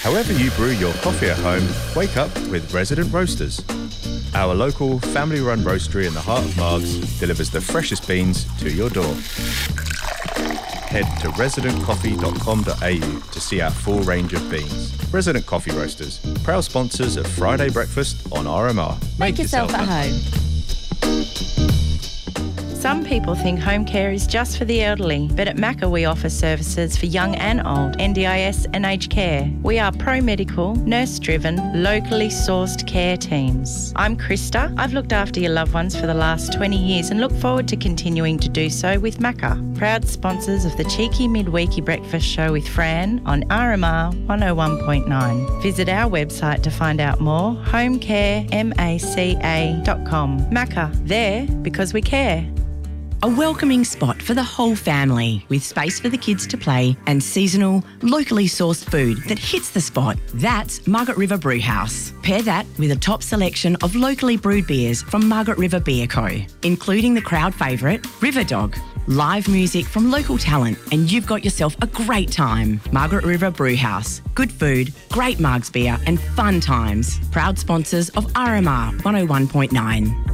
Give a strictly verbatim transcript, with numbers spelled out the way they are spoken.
However you brew your coffee at home, wake up with Resident Roasters. Our local, family-run roastery in the heart of Margs delivers the freshest beans to your door. Head to resident coffee dot com dot a u to see our full range of beans. Resident Coffee Roasters, proud sponsors of Friday Breakfast on R M R. Make, Make yourself, yourself at home. Some people think home care is just for the elderly, but at Macca we offer services for young and old, N D I S and aged care. We are pro-medical, nurse-driven, locally sourced care teams. I'm Krista. I've looked after your loved ones for the last twenty years and look forward to continuing to do so with Macca. Proud sponsors of the cheeky midweeky breakfast show with Fran on R M R one oh one point nine. Visit our website to find out more, home care maca dot com. Macca, there because we care. A welcoming spot for the whole family with space for the kids to play and seasonal, locally sourced food that hits the spot. That's Margaret River Brewhouse. Pair that with a top selection of locally brewed beers from Margaret River Beer Co, including the crowd favourite, River Dog. Live music from local talent and you've got yourself a great time. Margaret River Brewhouse. Good food, great Margs beer and fun times. Proud sponsors of R M R one oh one point nine.